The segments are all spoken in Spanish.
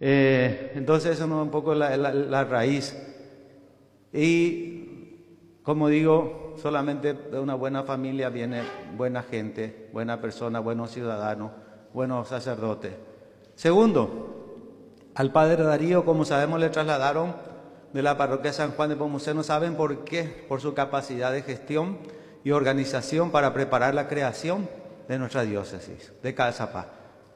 Entonces eso no es un poco la raíz. Y como digo, solamente de una buena familia viene buena gente, buena persona, buenos ciudadanos, buenos sacerdotes. Segundo, al padre Darío, como sabemos, le trasladaron de la parroquia San Juan de Nepomuceno. ¿Saben por qué? Por su capacidad de gestión y organización para preparar la creación de nuestra diócesis de Cazapá.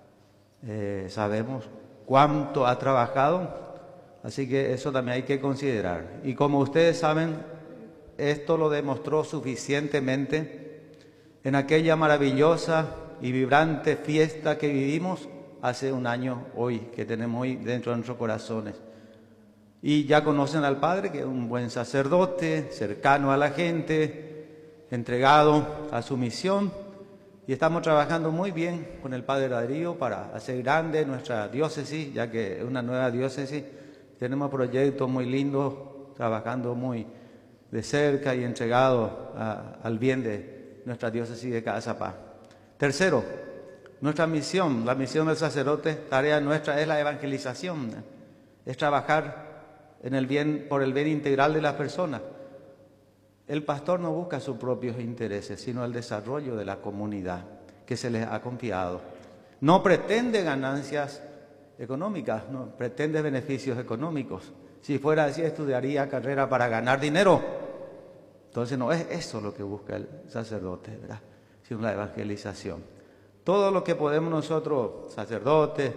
Sabemos cuánto ha trabajado, así que eso también hay que considerar. Y como ustedes saben, esto lo demostró suficientemente en aquella maravillosa y vibrante fiesta que vivimos hace un año hoy, que tenemos hoy dentro de nuestros corazones. Y ya conocen al Padre, que es un buen sacerdote, cercano a la gente, entregado a su misión. Y estamos trabajando muy bien con el Padre Darío para hacer grande nuestra diócesis, ya que es una nueva diócesis. Tenemos proyectos muy lindos, trabajando muy de cerca y entregados al bien de nuestra diócesis de Cazapá. Tercero, nuestra misión, la misión del sacerdote, tarea nuestra es la evangelización, es trabajar por el bien integral de las personas. El pastor no busca sus propios intereses, sino el desarrollo de la comunidad que se les ha confiado. No pretende ganancias económicas, no pretende beneficios económicos. Si fuera así, estudiaría carrera para ganar dinero. Entonces no es eso lo que busca el sacerdote, ¿verdad? Sino la evangelización. Todo lo que podemos nosotros, sacerdotes,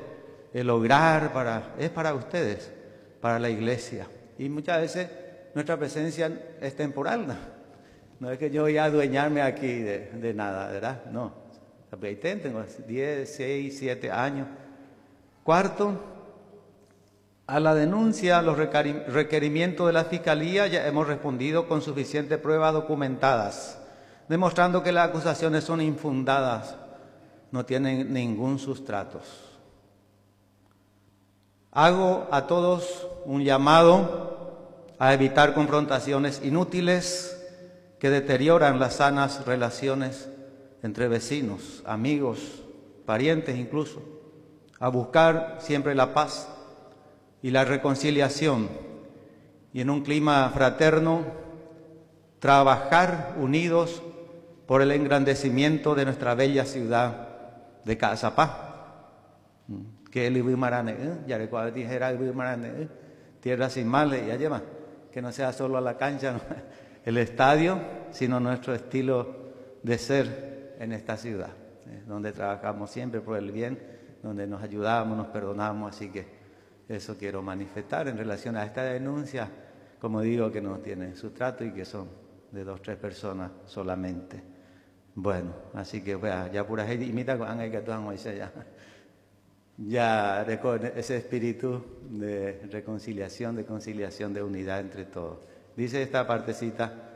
lograr es para ustedes, para la iglesia. Y muchas veces nuestra presencia es temporal, no es que yo voy a adueñarme aquí de nada, ¿verdad? No, tengo 10, 6, 7 años. Cuarto, a la denuncia, a los requerimientos de la Fiscalía ya hemos respondido con suficientes pruebas documentadas, demostrando que las acusaciones son infundadas, no tienen ningún sustrato. Hago a todos un llamado a evitar confrontaciones inútiles que deterioran las sanas relaciones entre vecinos, amigos, parientes incluso, a buscar siempre la paz y la reconciliación y en un clima fraterno trabajar unidos por el engrandecimiento de nuestra bella ciudad de Cazapá. Que el Ibimarane, ya recuerdo dijera Ibimarane, tierra sin males, ya lleva, que no sea solo la cancha, ¿no? El estadio, sino nuestro estilo de ser en esta ciudad, donde trabajamos siempre por el bien, donde nos ayudamos, nos perdonamos, así que eso quiero manifestar en relación a esta denuncia, como digo, que no tiene sustrato y que son de 2 o 3 personas solamente. Bueno, así que ya pura gente imita con Ángel que tú ya ese espíritu de reconciliación, de conciliación, de unidad entre todos. Dice esta partecita: